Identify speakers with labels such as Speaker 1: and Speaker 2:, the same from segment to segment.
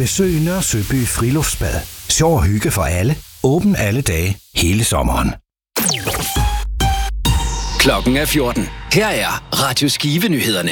Speaker 1: Besøg Nørre Søby Friluftsbad. Sjov og hygge for alle. Åben alle dage, hele sommeren.
Speaker 2: Klokken er 14. Her er Radio Skive-nyhederne.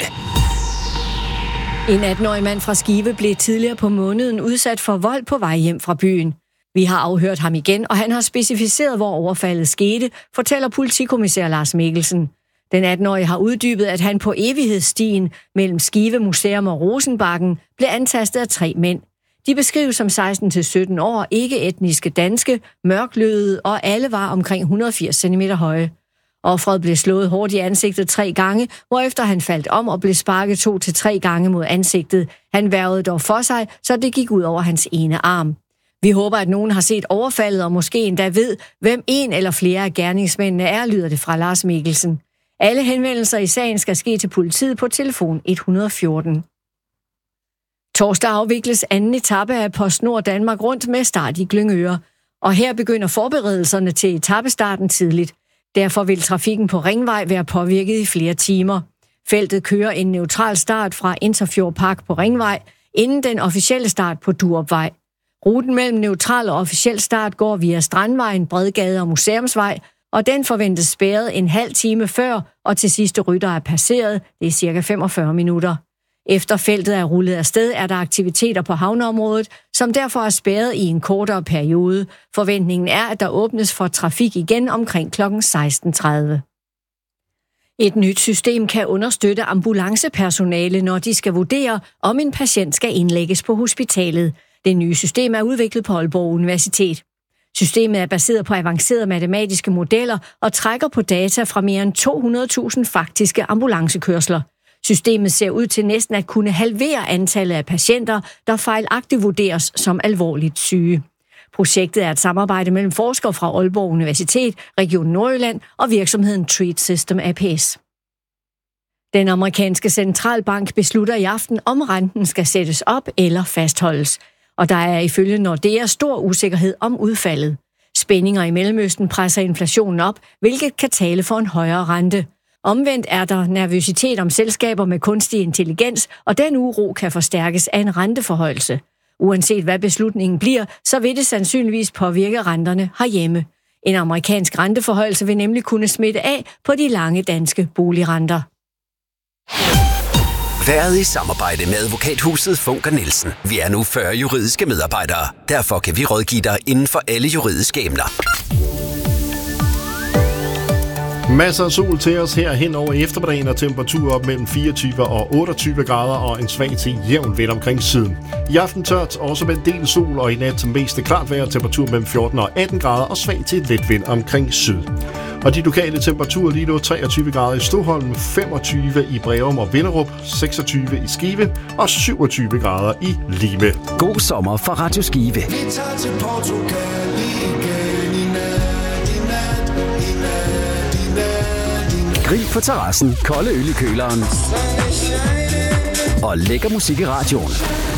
Speaker 3: En 18-årig mand fra Skive blev tidligere på måneden udsat for vold på vej hjem fra byen. Vi har afhørt ham igen, og han har specificeret, hvor overfaldet skete, fortæller politikommissær Lars Mikkelsen. Den 18-årige har uddybet, at han på evighedsstien mellem Skive Museum og Rosenbakken blev antastet af 3 mænd. De beskrives som 16-17 år, ikke etniske danske, mørkløde, og alle var omkring 180 cm høje. Offeret blev slået hårdt i ansigtet 3 gange, hvorefter han faldt om og blev sparket 2 til 3 gange mod ansigtet. Han værgede dog for sig, så det gik ud over hans ene arm. Vi håber, at nogen har set overfaldet og måske endda ved, hvem en eller flere af gerningsmændene er, lyder det fra Lars Mikkelsen. Alle henvendelser i sagen skal ske til politiet på telefon 114. Torsdag afvikles anden etape af PostNord Danmark Rundt med start i Glyngøre. Og her begynder forberedelserne til etapestarten tidligt. Derfor vil trafikken på Ringvej være påvirket i flere timer. Feltet kører en neutral start fra Interfjord Park på Ringvej, inden den officielle start på Durupvej. Ruten mellem neutral og officiel start går via Strandvejen, Bredgade og Museumsvej, og den forventes spærret en halv time før, og til sidste rytter er passeret, det er cirka 45 minutter. Efter feltet er rullet afsted, er der aktiviteter på havneområdet, som derfor er spærret i en kortere periode. Forventningen er, at der åbnes for trafik igen omkring kl. 16.30. Et nyt system kan understøtte ambulancepersonale, når de skal vurdere, om en patient skal indlægges på hospitalet. Det nye system er udviklet på Aalborg Universitet. Systemet er baseret på avancerede matematiske modeller og trækker på data fra mere end 200.000 faktiske ambulancekørsler. Systemet ser ud til næsten at kunne halvere antallet af patienter, der fejlagtigt vurderes som alvorligt syge. Projektet er et samarbejde mellem forskere fra Aalborg Universitet, Region Nordjylland og virksomheden Treat System ApS. Den amerikanske centralbank beslutter i aften, om renten skal sættes op eller fastholdes. Og der er ifølge Nordea stor usikkerhed om udfaldet. Spændinger i Mellemøsten presser inflationen op, hvilket kan tale for en højere rente. Omvendt er der nervøsitet om selskaber med kunstig intelligens, og den uro kan forstærkes af en renteforhøjelse. Uanset hvad beslutningen bliver, så vil det sandsynligvis påvirke renterne herhjemme. En amerikansk renteforhøjelse vil nemlig kunne smitte af på de lange danske boligrenter.
Speaker 2: Været i samarbejde med advokathuset Funker Nielsen. Vi er nu 40 juridiske medarbejdere. Derfor kan vi rådgive dig inden for alle juridiske emner.
Speaker 4: Masser af sol til os her hen over eftermiddagen og temperaturer op mellem 24 og 28 grader og en svag til jævn vind omkring siden. I aften tørt, også med en del sol, og i nat mest klart vejr, temperatur mellem 14 og 18 grader og svag til let vind omkring syd. Og de lokale temperaturer lige nu 23 grader i Stoholm, 25 i Breum og Vinderup, 26 i Skive og 27 grader i Lime.
Speaker 2: God sommer fra Radio Skive.
Speaker 5: Vi tager til Portugal igen i nat.
Speaker 2: Grill på terrassen, kolde øl i køleren og lækker musik i radioen.